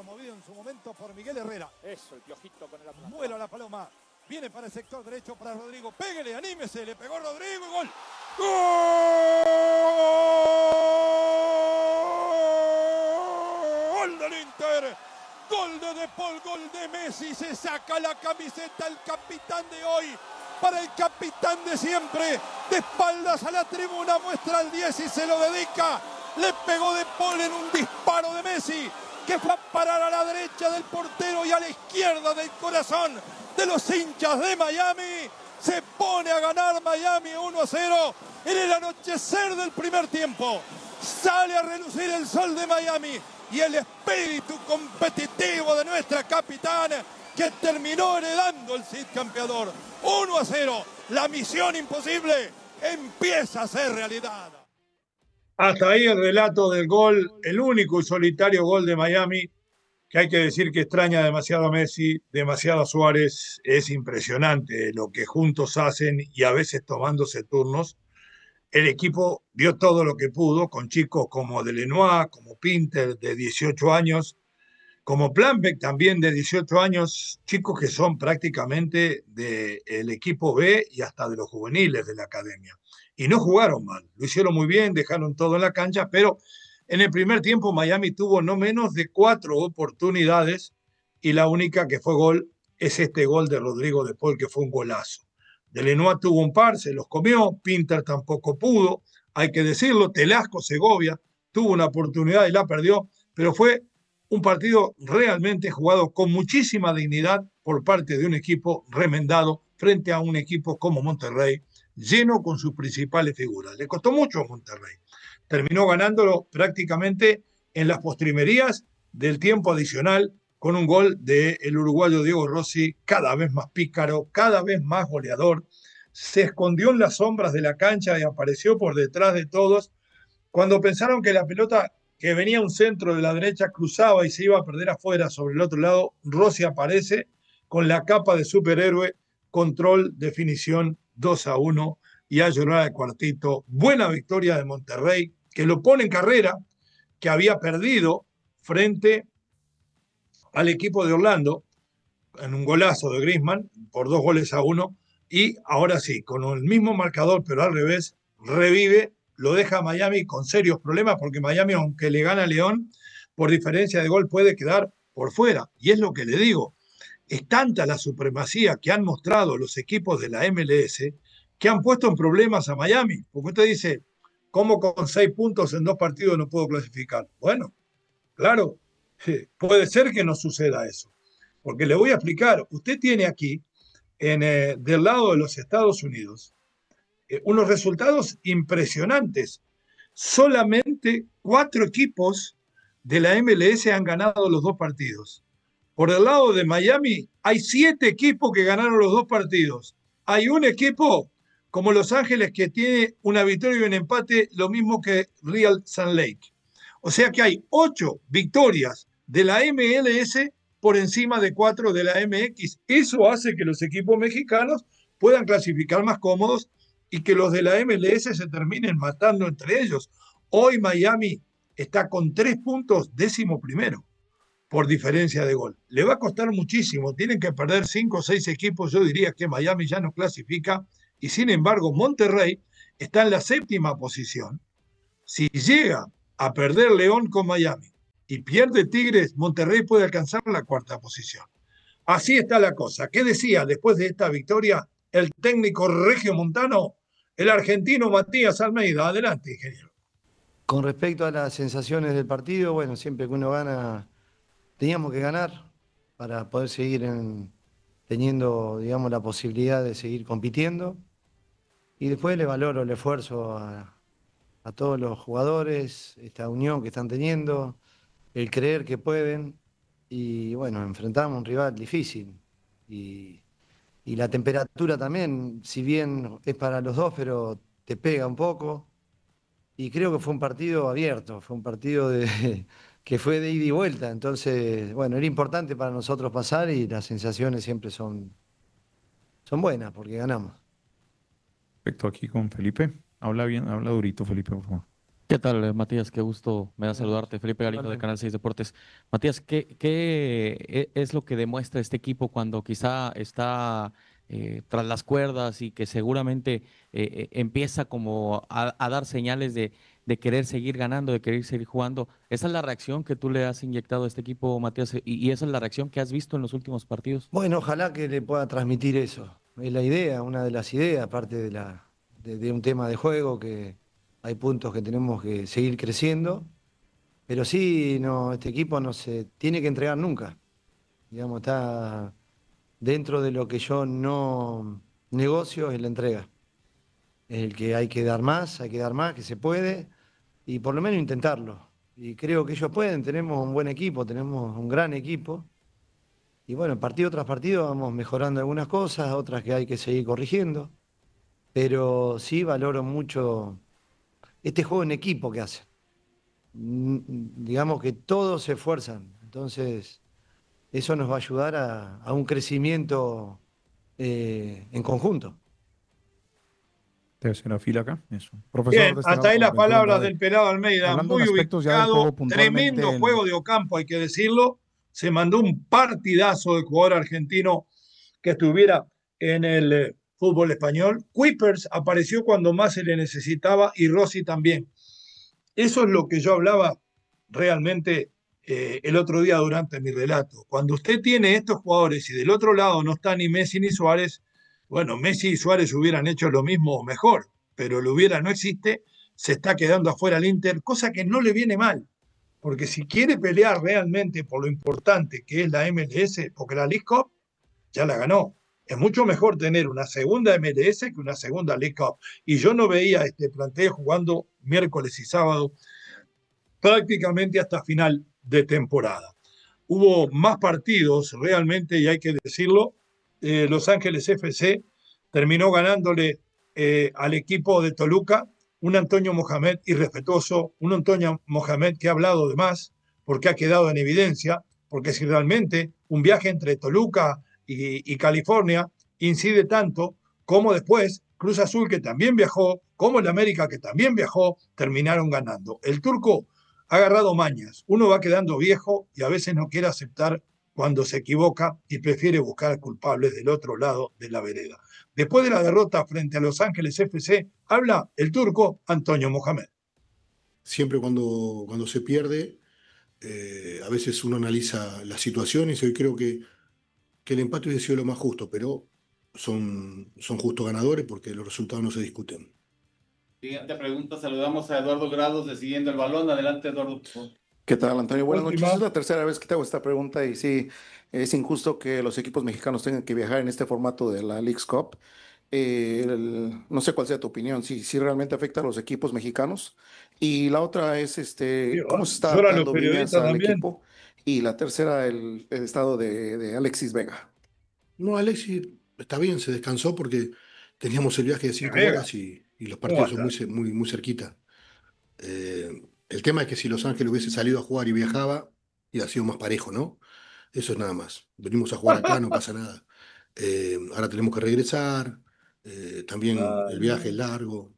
promovido en su momento por Miguel Herrera. Eso, el Piojito con el Atlanta. Vuela la paloma. Viene para el sector derecho para Rodrigo. Péguele, anímese. Le pegó Rodrigo y gol. ¡Gol del Inter! Gol de De Paul, gol de Messi. Se saca la camiseta el capitán de hoy. Para el capitán de siempre. De espaldas a la tribuna muestra el 10 y se lo dedica. Le pegó De Paul en un disparo de Messi, que fue a parar a la derecha del portero y a la izquierda del corazón de los hinchas de Miami. Se pone a ganar Miami 1-0 en el anochecer del primer tiempo. Sale a relucir el sol de Miami y el espíritu competitivo de nuestra capitana, que terminó heredando el Cid campeador. 1-0, la misión imposible empieza a ser realidad. Hasta ahí el relato del gol, el único y solitario gol de Miami, que hay que decir que extraña demasiado a Messi, demasiado a Suárez. Es impresionante lo que juntos hacen y a veces tomándose turnos. El equipo dio todo lo que pudo, con chicos como Delenoir, como Pinter, de 18 años, como Planbeck, también de 18 años, chicos que son prácticamente del equipo B y hasta de los juveniles de la academia. Y no jugaron mal, lo hicieron muy bien, dejaron todo en la cancha, pero en el primer tiempo Miami tuvo no menos de 4 oportunidades y la única que fue gol es este gol de Rodrigo De Paul, que fue un golazo. Delenoir tuvo un par, se los comió, Pinter tampoco pudo, hay que decirlo, Telasco Segovia tuvo una oportunidad y la perdió, pero fue un partido realmente jugado con muchísima dignidad por parte de un equipo remendado frente a un equipo como Monterrey, lleno con sus principales figuras. Le costó mucho a Monterrey. Terminó ganándolo prácticamente en las postrimerías del tiempo adicional con un gol del uruguayo Diego Rossi, cada vez más pícaro, cada vez más goleador. Se escondió en las sombras de la cancha y apareció por detrás de todos. Cuando pensaron que la pelota que venía un centro de la derecha cruzaba y se iba a perder afuera sobre el otro lado, Rossi aparece con la capa de superhéroe, control, definición, 2-1 y a llorar al cuartito. Buena victoria de Monterrey, que lo pone en carrera, que había perdido frente al equipo de Orlando en un golazo de Griezmann por 2-1, y ahora sí, con el mismo marcador pero al revés, revive, lo deja a Miami con serios problemas, porque Miami, aunque le gana a León, por diferencia de gol puede quedar por fuera, y es lo que le digo, es tanta la supremacía que han mostrado los equipos de la MLS que han puesto en problemas a Miami, porque usted dice, ¿cómo con 6 puntos en 2 partidos no puedo clasificar? Bueno, claro, puede ser que no suceda eso, porque le voy a explicar, usted tiene aquí, del lado de los Estados Unidos, unos resultados impresionantes. Solamente 4 equipos de la MLS han ganado los 2 partidos. Por el lado de Miami hay 7 equipos que ganaron los 2 partidos. Hay un equipo como Los Ángeles que tiene una victoria y un empate, lo mismo que Real Salt Lake. O sea que hay 8 victorias de la MLS por encima de 4 de la MX. Eso hace que los equipos mexicanos puedan clasificar más cómodos y que los de la MLS se terminen matando entre ellos. Hoy Miami está con 3 puntos, 11º, por diferencia de gol. Le va a costar muchísimo, tienen que perder 5 o 6 equipos, yo diría que Miami ya no clasifica, y sin embargo Monterrey está en la 7ª posición. Si llega a perder León con Miami y pierde Tigres, Monterrey puede alcanzar la 4ª posición. Así está la cosa. ¿Qué decía después de esta victoria el técnico regiomontano, el argentino Matías Almeida? Adelante, ingeniero. Con respecto a las sensaciones del partido, bueno, siempre que uno gana, teníamos que ganar para poder seguir teniendo, digamos, la posibilidad de seguir compitiendo. Y después le valoro el esfuerzo a todos los jugadores, esta unión que están teniendo, el creer que pueden. Y bueno, enfrentamos a un rival difícil. Y la temperatura también, si bien es para los dos, pero te pega un poco. Y creo que fue un partido abierto, fue un partido que fue de ida y vuelta. Entonces, bueno, era importante para nosotros pasar y las sensaciones siempre son buenas porque ganamos. Perfecto, aquí con Felipe. Habla bien, habla durito, Felipe, por favor. ¿Qué tal, Matías? Qué gusto me da saludarte. Felipe Galindo de Canal 6 Deportes. Matías, ¿qué es lo que demuestra este equipo cuando quizá está tras las cuerdas y que seguramente empieza como a dar señales de querer seguir ganando, de querer seguir jugando? ¿Esa es la reacción que tú le has inyectado a este equipo, Matías? ¿Y esa es la reacción que has visto en los últimos partidos? Bueno, ojalá que le pueda transmitir eso. Es la idea, una de las ideas, aparte de un tema de juego, que hay puntos que tenemos que seguir creciendo, pero sí, no, este equipo no se tiene que entregar nunca. Digamos, está dentro de lo que yo no negocio, es la entrega. Es el que hay que dar más, que se puede, y por lo menos intentarlo. Y creo que ellos pueden, tenemos un buen equipo, tenemos un gran equipo. Y bueno, partido tras partido vamos mejorando algunas cosas, otras que hay que seguir corrigiendo. Pero sí valoro mucho este juego en equipo que hacen. Digamos que todos se esfuerzan. Entonces, eso nos va a ayudar a un crecimiento en conjunto. Debe ser una fila acá. Eso. Bien, Profesor, de este hasta lado, ahí como las pregunta palabras del pelado Almeida, hablando en muy aspectos ya del ubicado, juego puntualmente tremendo juego de Ocampo, hay que decirlo. Se mandó un partidazo de jugador argentino que estuviera en el fútbol español. Kuipers apareció cuando más se le necesitaba y Rossi también. Eso es lo que yo hablaba realmente el otro día durante mi relato. Cuando usted tiene estos jugadores y del otro lado no está ni Messi ni Suárez, bueno, Messi y Suárez hubieran hecho lo mismo o mejor, pero lo hubiera no existe, se está quedando afuera el Inter, cosa que no le viene mal, porque si quiere pelear realmente por lo importante que es la MLS, porque la League Cup ya la ganó. Es mucho mejor tener una segunda MLS que una segunda League Cup. Y yo no veía este plantel jugando miércoles y sábado prácticamente hasta final de temporada. Hubo más partidos realmente, y hay que decirlo. Los Ángeles FC terminó ganándole al equipo de Toluca, un Antonio Mohamed irrespetuoso, un Antonio Mohamed que ha hablado de más, porque ha quedado en evidencia, porque si realmente un viaje entre Toluca y California incide tanto, como después Cruz Azul, que también viajó, como el América, que también viajó, terminaron ganando. El turco ha agarrado mañas. Uno va quedando viejo y a veces no quiere aceptar cuando se equivoca y prefiere buscar culpables del otro lado de la vereda. Después de la derrota frente a Los Ángeles FC, habla el turco Antonio Mohamed. Siempre cuando se pierde, a veces uno analiza las situaciones y hoy creo que el empate hubiese sido lo más justo, pero son justos ganadores porque los resultados no se discuten. Siguiente pregunta, saludamos a Eduardo Grados de Siguiendo el Balón. Adelante, Eduardo. ¿Qué tal, Antonio? Buenas Última. noches. Es la tercera vez que te hago esta pregunta y sí, es injusto que los equipos mexicanos tengan que viajar en este formato de la Leagues Cup. No sé cuál sea tu opinión, si realmente afecta a los equipos mexicanos. Y la otra es, ¿cómo se está Lloran los adaptando Viñas periodistas al también. equipo? Y la tercera, el estado de Alexis Vega. No, Alexis está bien, se descansó porque teníamos el viaje de 5 Vega. horas y los partidos ¿Cómo son muy cerquita. El tema es que si Los Ángeles hubiese salido a jugar y viajaba, iba a sido más parejo, ¿no? Eso es nada más. Venimos a jugar acá, no pasa nada. Ahora tenemos que regresar. También el viaje es largo.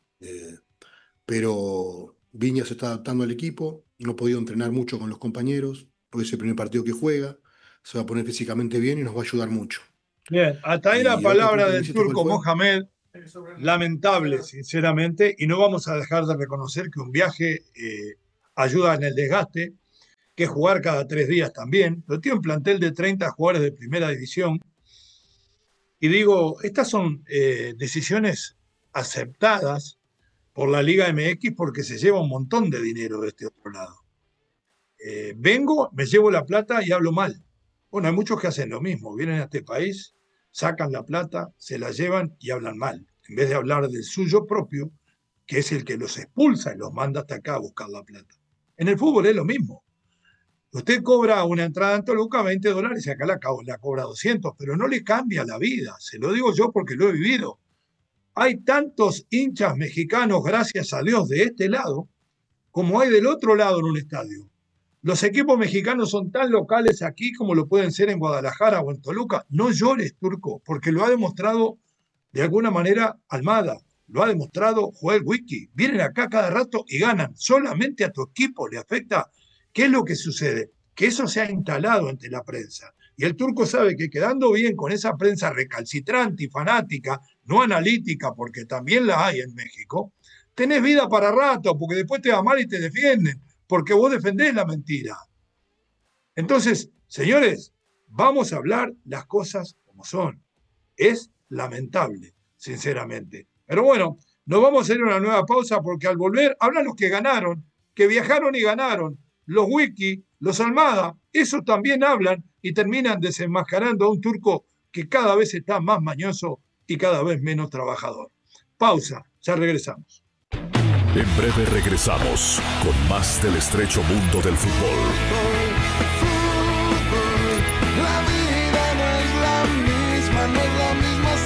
Pero Viña se está adaptando al equipo. No ha podido entrenar mucho con los compañeros, porque es el primer partido que juega. Se va a poner físicamente bien y nos va a ayudar mucho. Bien, hasta ahí Y la otra palabra pregunta que me del hiciste, ¿cuál turco fue? Mohamed. Lamentable, sinceramente, y no vamos a dejar de reconocer que un viaje ayuda en el desgaste, que jugar cada 3 días también. Pero tiene un plantel de 30 jugadores de primera división. Y digo, estas son decisiones aceptadas por la Liga MX porque se lleva un montón de dinero de este otro lado. Vengo, me llevo la plata y hablo mal. Bueno, hay muchos que hacen lo mismo. Vienen a este país, sacan la plata, se la llevan y hablan mal. En vez de hablar del suyo propio, que es el que los expulsa y los manda hasta acá a buscar la plata. En el fútbol es lo mismo. Usted cobra una entrada en Toluca $20 y acá la cobra 200, pero no le cambia la vida. Se lo digo yo porque lo he vivido. Hay tantos hinchas mexicanos, gracias a Dios, de este lado, como hay del otro lado en un estadio. Los equipos mexicanos son tan locales aquí como lo pueden ser en Guadalajara o en Toluca. No llores, turco, porque lo ha demostrado de alguna manera Almada. lo ha demostrado Joel Wiki. Vienen acá cada rato y ganan. Solamente a tu equipo le afecta. ¿Qué es lo que sucede? Que eso se ha instalado entre la prensa. Y el turco sabe que quedando bien con esa prensa recalcitrante y fanática, no analítica, porque también la hay en México, tenés vida para rato, porque después te va mal y te defienden, porque vos defendés la mentira. Entonces, señores, vamos a hablar las cosas como son. Es lamentable, sinceramente. Pero bueno, nos vamos a hacer una nueva pausa porque al volver hablan los que ganaron, que viajaron y ganaron. Los Wiki, los Almada, esos también hablan y terminan desenmascarando a un turco que cada vez está más mañoso y cada vez menos trabajador. Pausa, ya regresamos. En breve regresamos con más del estrecho mundo del fútbol. La vida no es la misma, no es la misma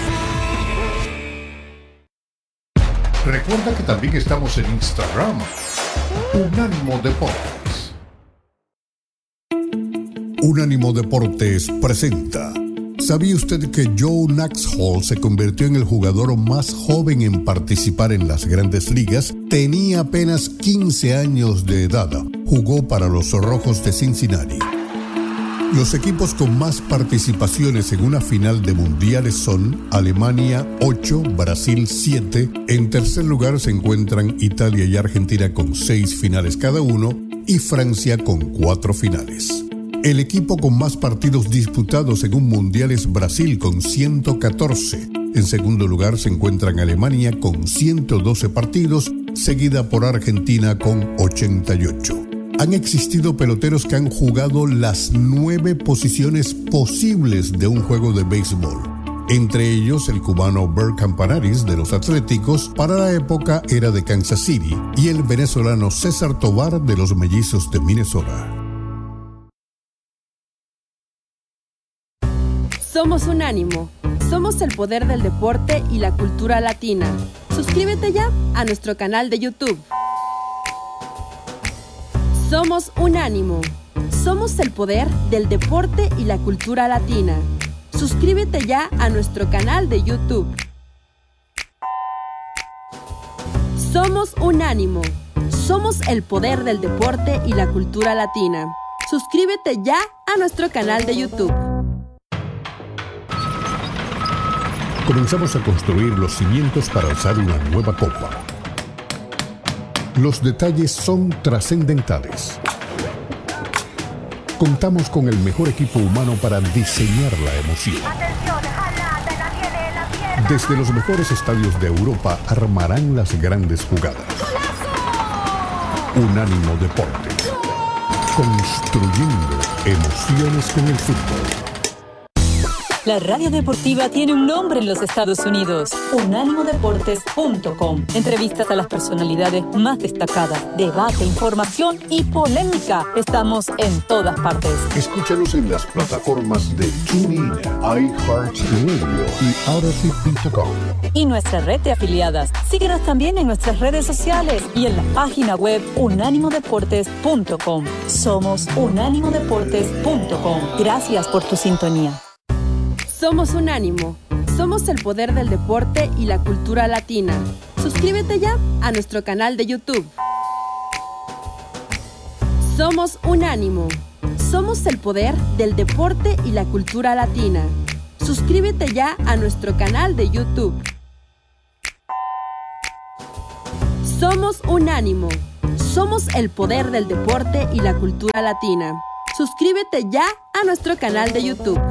sin fútbol. Recuerda que también estamos en Instagram. Unánimo Deportes. Unánimo Deportes presenta. ¿Sabía usted que Joe Naxhall se convirtió en el jugador más joven en participar en las Grandes Ligas? Tenía apenas 15 años de edad. Jugó para los Rojos de Cincinnati. Los equipos con más participaciones en una final de mundiales son Alemania 8, Brasil 7. En tercer lugar se encuentran Italia y Argentina con 6 finales cada uno y Francia con 4 finales. El equipo con más partidos disputados en un mundial es Brasil con 114. En segundo lugar se encuentran Alemania con 112 partidos, seguida por Argentina con 88. Han existido peloteros que han jugado las 9 posiciones posibles de un juego de béisbol. Entre ellos el cubano Bert Campanaris de los Atléticos, para la época era de Kansas City, y el venezolano César Tovar de los Mellizos de Minnesota. Somos Unánimo. Somos el poder del deporte y la cultura latina. Suscríbete ya a nuestro canal de YouTube. Somos Unánimo. Somos el poder del deporte y la cultura latina. Suscríbete ya a nuestro canal de YouTube. Somos Unánimo. Somos el poder del deporte y la cultura latina. Suscríbete ya a nuestro canal de YouTube. Comenzamos a construir los cimientos para alzar una nueva copa. Los detalles son trascendentales. Contamos con el mejor equipo humano para diseñar la emoción. Desde los mejores estadios de Europa armarán las grandes jugadas. Unánimo Deportes. Construyendo emociones con el fútbol. La radio deportiva tiene un nombre en los Estados Unidos. Unánimodeportes.com. Entrevistas a las personalidades más destacadas, debate, información y polémica. Estamos en todas partes. Escúchanos en las plataformas de TuneIn, iHeartRadio y Odyssey.com. Y nuestra red de afiliadas. Síguenos también en nuestras redes sociales y en la página web unánimodeportes.com. Somos unánimodeportes.com. Gracias por tu sintonía. Somos Unánimo. Somos el poder del deporte y la cultura latina. Suscríbete ya a nuestro canal de YouTube. Somos Unánimo. Somos el poder del deporte y la cultura latina. Suscríbete ya a nuestro canal de YouTube. Somos Unánimo. Somos el poder del deporte y la cultura latina. Suscríbete ya a nuestro canal de YouTube.